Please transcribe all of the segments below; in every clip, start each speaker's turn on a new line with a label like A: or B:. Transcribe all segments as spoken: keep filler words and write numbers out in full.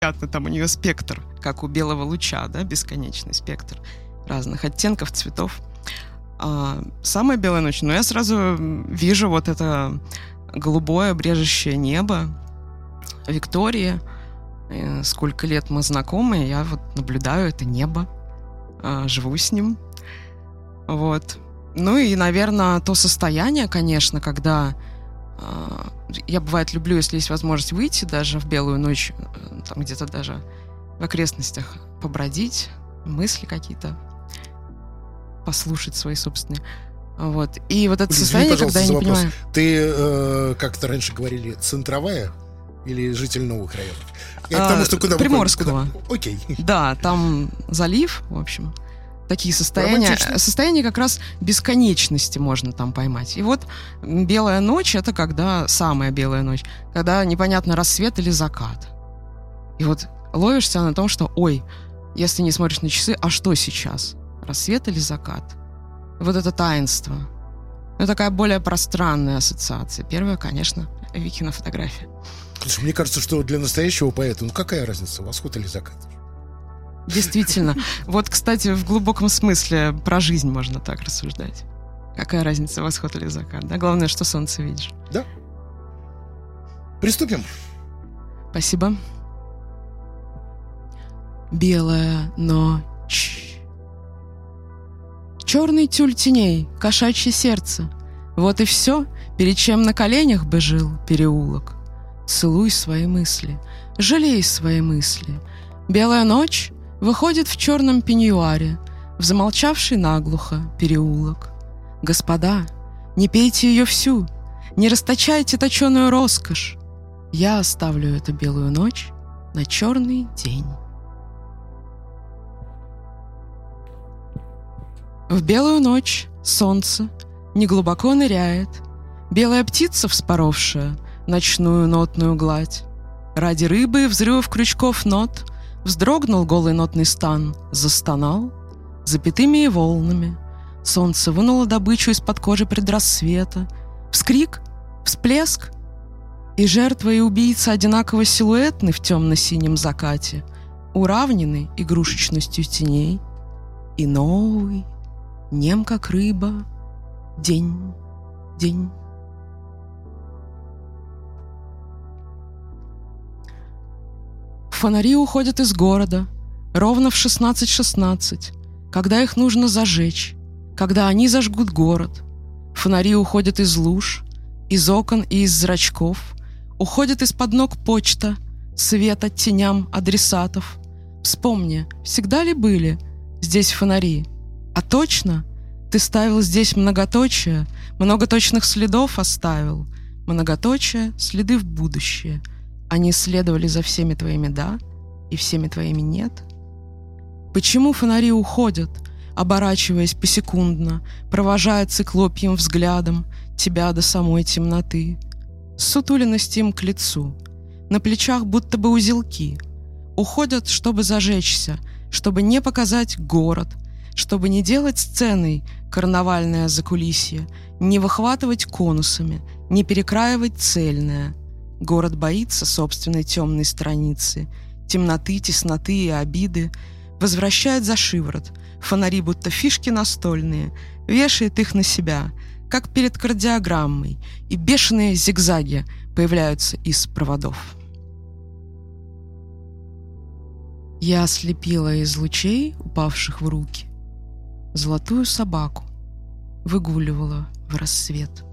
A: там у нее спектр, как у белого луча, да, бесконечный спектр разных оттенков, цветов. А самая белая ночь, ну, я сразу вижу вот это голубое брежущее небо Виктории. Сколько лет мы знакомы, я вот наблюдаю это небо, живу с ним. Вот. Ну и, наверное, то состояние, конечно, когда я, бывает, люблю, если есть возможность выйти даже в белую ночь, там где-то даже в окрестностях побродить, мысли какие-то послушать свои собственные. Вот. И вот это
B: Извини,
A: состояние, когда я не
B: вопрос.
A: понимаю...
B: Ты, э, как-то раньше говорили, центровая или житель новых районов? Я
A: а,
B: потому что куда
A: Приморского.
B: Куда... Окей.
A: Да, там залив, в общем. Такие состояния. Состояние как раз бесконечности можно там поймать. И вот белая ночь — это когда... Самая белая ночь. Когда непонятно, рассвет или закат. И вот ловишь себя на том, что, ой, если не смотришь на часы, а что сейчас? Рассвет или закат? Вот это таинство. Ну, такая более пространная ассоциация. Первая, конечно, Викина фотография.
B: Слушай, мне кажется, что для настоящего поэта, ну какая разница, восход или закат?
A: Действительно. Вот, кстати, в глубоком смысле про жизнь можно так рассуждать. Какая разница, восход или закат? Да? Главное, что солнце видишь.
B: Да. Приступим.
A: Спасибо. Белая ночь. Черный тюль теней, кошачье сердце. Вот и все, перед чем на коленях бы жил переулок. Целуй свои мысли, жалей свои мысли. Белая ночь выходит в черном пеньюаре, в замолчавший наглухо переулок. Господа, не пейте ее всю, не расточайте точеную роскошь. Я оставлю эту белую ночь на черный день. В белую ночь солнце неглубоко ныряет, белая птица, вспоровшая ночную нотную гладь. Ради рыбы и взрывов крючков нот вздрогнул голый нотный стан, застонал запятыми и волнами. Солнце вынуло добычу из-под кожи предрассвета. Вскрик, всплеск, и жертва и убийца одинаково силуэтны в темно-синем закате, уравнены игрушечностью теней. И новый, нем как рыба, день, день. Фонари уходят из города ровно в шестнадцать шестнадцать, когда их нужно зажечь, когда они зажгут город. Фонари уходят из луж, из окон и из зрачков, уходит из-под ног почта, свет от теням адресатов. Вспомни, всегда ли были здесь фонари? А точно? Ты ставил здесь многоточие, много точных следов оставил. Многоточие, следы в будущее. Они следовали за всеми твоими «да» и всеми твоими «нет». Почему фонари уходят, оборачиваясь посекундно, провожая циклопьем взглядом тебя до самой темноты? Сутуленность им к лицу, на плечах будто бы узелки. Уходят, чтобы зажечься, чтобы не показать город, чтобы не делать сценой карнавальное закулисье, не выхватывать конусами, не перекраивать цельное. Город боится собственной темной страницы, темноты, тесноты и обиды, возвращает за шиворот, фонари будто фишки настольные, вешает их на себя, как перед кардиограммой, и бешеные зигзаги появляются из проводов. Я ослепила из лучей, упавших в руки, золотую собаку, выгуливала в рассвет.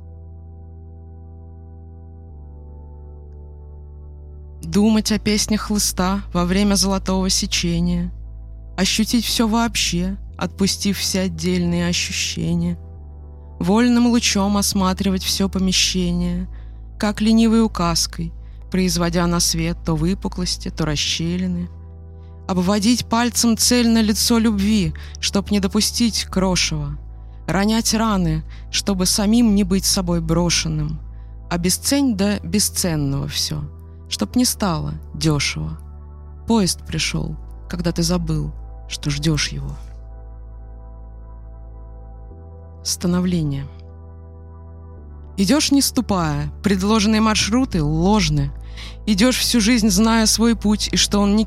A: Думать о песнях хлыста во время золотого сечения, ощутить все вообще, отпустив все отдельные ощущения, вольным лучом осматривать все помещение, как ленивой указкой, производя на свет то выпуклости, то расщелины, обводить пальцем цель на лицо любви, чтоб не допустить крошева, ронять раны, чтобы самим не быть собой брошенным, обесцень до бесценного все, чтоб не стало дешево. Поезд пришел, когда ты забыл, что ждешь его. Становление. Идешь не ступая, предложенные маршруты ложны. Идешь всю жизнь, зная свой путь, и что он не